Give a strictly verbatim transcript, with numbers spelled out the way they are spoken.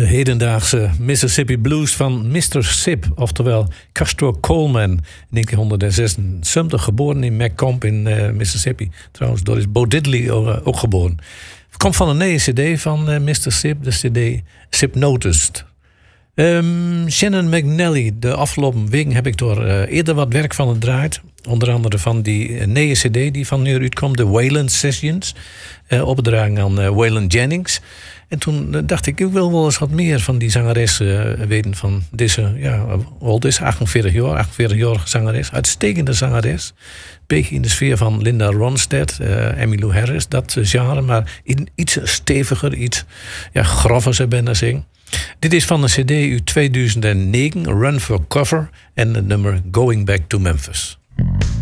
De hedendaagse Mississippi Blues van mister Sip, oftewel Castro Coleman, in negentien zesenzeventig geboren in McComb in uh, Mississippi. Trouwens, door is Bo Diddley ook, ook geboren. Het komt van een nieuwe cd van uh, mister Sip, de cd Sip Noticed. Um, Shannon McNally, de afgelopen weken heb ik door uh, eerder wat werk van het draait. Onder andere van die uh, nieuwe cd die van nu uitkomt, de Waylon Sessions. Uh, opgedragen aan uh, Waylon Jennings. En toen uh, dacht ik, ik wil wel eens wat meer van die zangeres uh, weten. Van deze, ja, al deze achtenveertig jaar, achtenveertig-jarige zangeres. Uitstekende zangeres. Beetje in de sfeer van Linda Ronstadt, uh, Emmylou Harris, dat uh, genre. Maar in, iets steviger, iets ja, grover, zou ik bijna zeggen. Dit is van een cd uit tweeduizend negen, Run for Cover. En het nummer Going Back to Memphis.